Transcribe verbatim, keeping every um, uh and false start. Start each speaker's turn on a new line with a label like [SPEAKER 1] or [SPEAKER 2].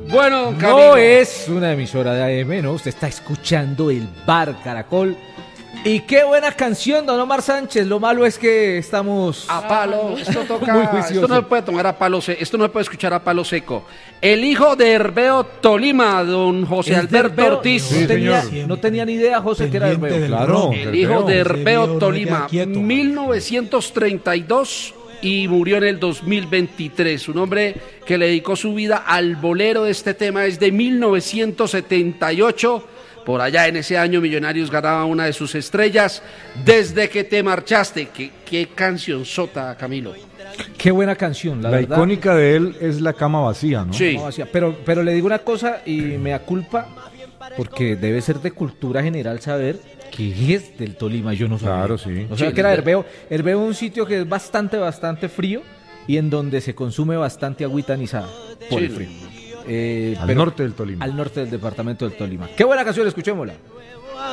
[SPEAKER 1] Bueno, don Camilo.
[SPEAKER 2] No es una emisora de A M, ¿no? Usted está escuchando el Bar Caracol. Y qué buena canción, don Omar Sánchez. Lo malo es que estamos
[SPEAKER 1] a palo. Esto toca.
[SPEAKER 2] Muy juicioso.
[SPEAKER 1] Esto no se puede tomar a palo seco. Esto no se puede escuchar a palo seco. El hijo de Herbeo Tolima, don José Alberto
[SPEAKER 2] Herbeo?
[SPEAKER 1] Ortiz.
[SPEAKER 2] Sí,
[SPEAKER 1] no,
[SPEAKER 2] tenía,
[SPEAKER 3] señor.
[SPEAKER 2] no tenía ni idea, José, que era Herbeo.
[SPEAKER 3] Claro.
[SPEAKER 1] El hijo de Herbeo
[SPEAKER 3] Ese viejo no
[SPEAKER 1] Tolima,
[SPEAKER 3] queda quieto.
[SPEAKER 1] mil novecientos treinta y dos y murió en el dos mil veintitrés. Un hombre que le dedicó su vida al bolero de este tema es de mil novecientos setenta y ocho. Por allá en ese año Millonarios ganaba una de sus estrellas. Desde que te marchaste. ¿Qué, qué canción sota, Camilo?
[SPEAKER 2] Qué buena canción, la,
[SPEAKER 4] La
[SPEAKER 2] verdad.
[SPEAKER 4] icónica de él es La cama vacía, ¿no?
[SPEAKER 1] Sí.
[SPEAKER 2] No, así- pero, pero le digo una cosa y me da culpa porque debe ser de cultura general saber que es del Tolima. Yo no sabía.
[SPEAKER 4] Claro, sí.
[SPEAKER 2] No sabía
[SPEAKER 1] Sí,
[SPEAKER 2] que era
[SPEAKER 1] de-
[SPEAKER 2] Herbeo. Herbeo es un sitio que es bastante, bastante frío y en donde se consume bastante agüita anisada por
[SPEAKER 1] Sí.
[SPEAKER 2] el frío. Eh,
[SPEAKER 4] Al
[SPEAKER 2] pero-
[SPEAKER 4] norte del Tolima.
[SPEAKER 2] Al norte del departamento del Tolima. Qué buena canción, escuchémosla.